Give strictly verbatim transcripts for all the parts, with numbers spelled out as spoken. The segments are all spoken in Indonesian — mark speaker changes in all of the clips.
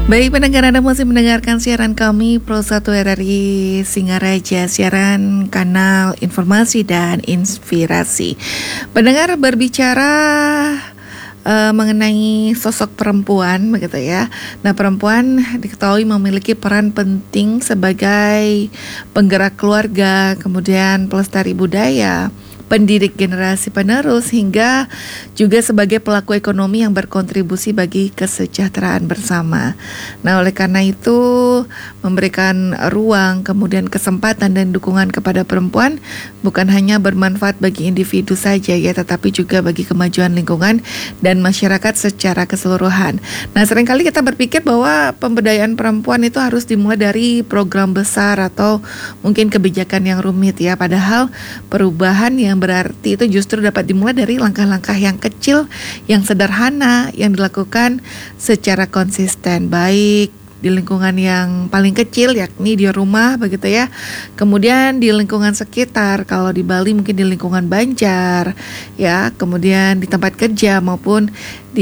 Speaker 1: Baik pendengar, Anda masih mendengarkan siaran kami Pro satu R R I Singaraja, siaran kanal informasi dan inspirasi. Pendengar, berbicara uh, mengenai sosok perempuan begitu ya. Nah, perempuan diketahui memiliki peran penting sebagai penggerak keluarga, kemudian pelestari budaya, pendidik generasi penerus, hingga juga sebagai pelaku ekonomi yang berkontribusi bagi kesejahteraan bersama. Nah, oleh karena itu memberikan ruang, kemudian kesempatan dan dukungan kepada perempuan bukan hanya bermanfaat bagi individu saja ya, tetapi juga bagi kemajuan lingkungan dan masyarakat secara keseluruhan. Nah, seringkali kita berpikir bahwa pemberdayaan perempuan itu harus dimulai dari program besar atau mungkin kebijakan yang rumit ya, padahal perubahan yang berarti itu justru dapat dimulai dari langkah-langkah yang kecil, yang sederhana, yang dilakukan secara konsisten, baik di lingkungan yang paling kecil yakni di rumah begitu ya, kemudian di lingkungan sekitar, kalau di Bali mungkin di lingkungan Banjar ya, kemudian di tempat kerja maupun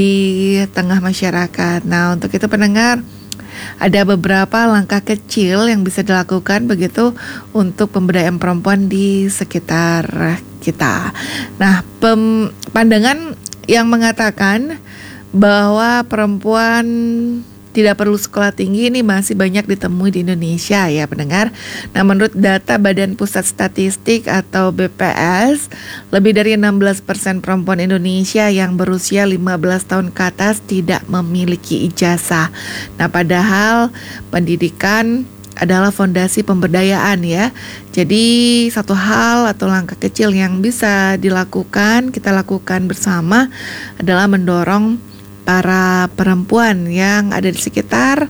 Speaker 1: di tengah masyarakat. Nah, untuk itu pendengar, ada beberapa langkah kecil yang bisa dilakukan begitu untuk pemberdayaan perempuan di sekitar kita. Nah, pem, pandangan yang mengatakan bahwa perempuan tidak perlu sekolah tinggi ini masih banyak ditemui di Indonesia ya pendengar. Nah, menurut data Badan Pusat Statistik atau B P S, lebih dari enam belas persen perempuan Indonesia yang berusia lima belas tahun ke atas tidak memiliki ijazah. Nah, padahal pendidikan adalah fondasi pemberdayaan ya. Jadi satu hal atau langkah kecil yang bisa dilakukan, kita lakukan bersama adalah mendorong para perempuan yang ada di sekitar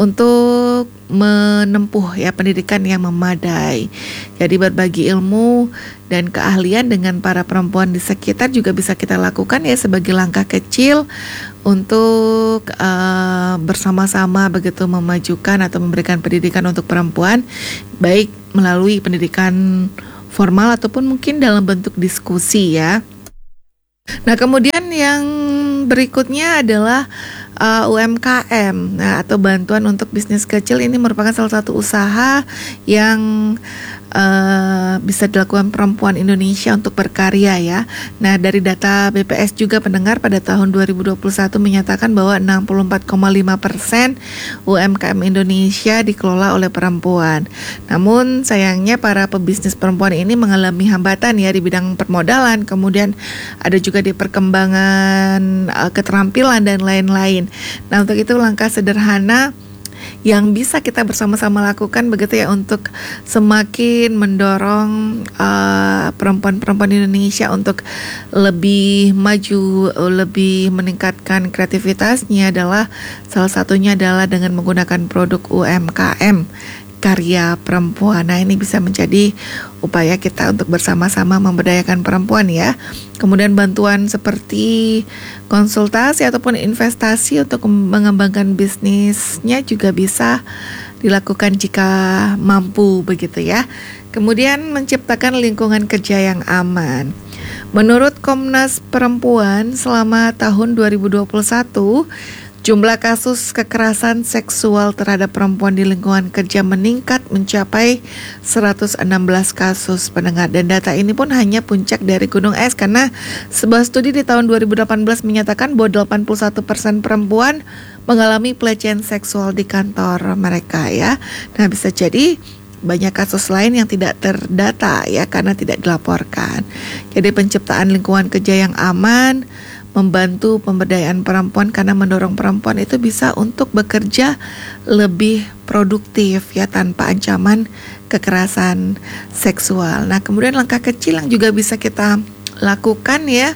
Speaker 1: untuk menempuh ya pendidikan yang memadai. Jadi berbagi ilmu dan keahlian dengan para perempuan di sekitar juga bisa kita lakukan ya sebagai langkah kecil untuk uh, bersama-sama begitu memajukan atau memberikan pendidikan untuk perempuan, baik melalui pendidikan formal ataupun mungkin dalam bentuk diskusi ya. Nah, kemudian yang berikutnya adalah uh, U M K M, nah, atau bantuan untuk bisnis kecil. Ini merupakan salah satu usaha yang uh, bisa dilakukan perempuan Indonesia untuk berkarya ya. Nah, dari data B P S juga pendengar pada tahun dua ribu dua puluh satu menyatakan bahwa enam puluh empat koma lima persen U M K M Indonesia dikelola oleh perempuan. Namun sayangnya para pebisnis perempuan ini mengalami hambatan ya di bidang permodalan, kemudian ada juga di perkembangan uh, keterampilan dan lain-lain. Nah, untuk itu langkah sederhana yang bisa kita bersama-sama lakukan begitu ya untuk semakin mendorong uh, perempuan-perempuan Indonesia untuk lebih maju, lebih meningkatkan kreativitasnya adalah salah satunya adalah dengan menggunakan produk U M K M karya perempuan. Nah, ini bisa menjadi upaya kita untuk bersama-sama memberdayakan perempuan ya. Kemudian bantuan seperti konsultasi ataupun investasi untuk mengembangkan bisnisnya juga bisa dilakukan jika mampu begitu ya. Kemudian menciptakan lingkungan kerja yang aman. Menurut Komnas Perempuan selama tahun dua ribu dua puluh satu, jumlah kasus kekerasan seksual terhadap perempuan di lingkungan kerja meningkat mencapai seratus enam belas kasus pendengar. Dan data ini pun hanya puncak dari gunung es, karena sebuah studi di tahun dua ribu delapan belas menyatakan bahwa delapan puluh satu persen perempuan mengalami pelecehan seksual di kantor mereka ya. Nah, bisa jadi banyak kasus lain yang tidak terdata ya karena tidak dilaporkan. Jadi penciptaan lingkungan kerja yang aman, membantu pemberdayaan perempuan karena mendorong perempuan itu bisa untuk bekerja lebih produktif ya tanpa ancaman kekerasan seksual. Nah, kemudian langkah kecil yang juga bisa kita lakukan ya,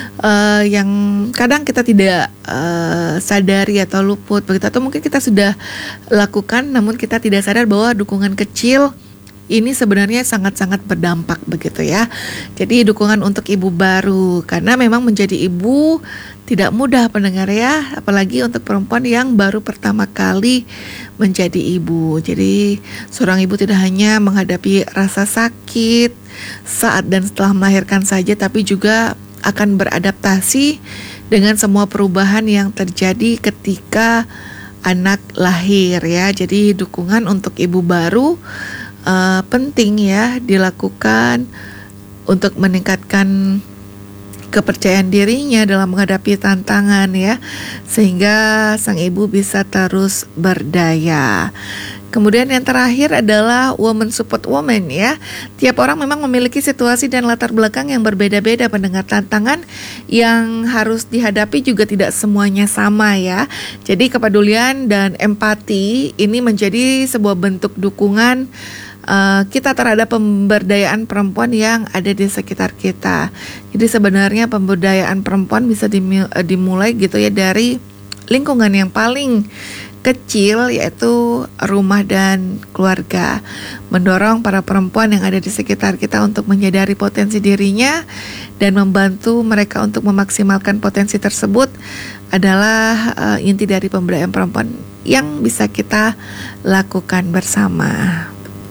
Speaker 1: uh, yang kadang kita tidak uh, sadari atau luput begitu, atau mungkin kita sudah lakukan namun kita tidak sadar bahwa dukungan kecil ini sebenarnya sangat-sangat berdampak begitu ya. Jadi dukungan untuk ibu baru, karena memang menjadi ibu tidak mudah pendengar ya, apalagi untuk perempuan yang baru pertama kali menjadi ibu. Jadi seorang ibu tidak hanya menghadapi rasa sakit saat dan setelah melahirkan saja, tapi juga akan beradaptasi dengan semua perubahan yang terjadi ketika anak lahir ya. Jadi dukungan untuk ibu baru uh, penting ya dilakukan untuk meningkatkan kepercayaan dirinya dalam menghadapi tantangan ya, sehingga sang ibu bisa terus berdaya. Kemudian yang terakhir adalah woman support woman ya. Tiap orang memang memiliki situasi dan latar belakang yang berbeda-beda. Pendengar, tantangan yang harus dihadapi juga tidak semuanya sama ya. Jadi kepedulian dan empati ini menjadi sebuah bentuk dukungan uh, kita terhadap pemberdayaan perempuan yang ada di sekitar kita. Jadi sebenarnya pemberdayaan perempuan bisa dimulai gitu ya dari lingkungan yang paling kecil, yaitu rumah dan keluarga. Mendorong para perempuan yang ada di sekitar kita untuk menyadari potensi dirinya dan membantu mereka untuk memaksimalkan potensi tersebut adalah uh, inti dari pemberdayaan perempuan yang bisa kita lakukan bersama.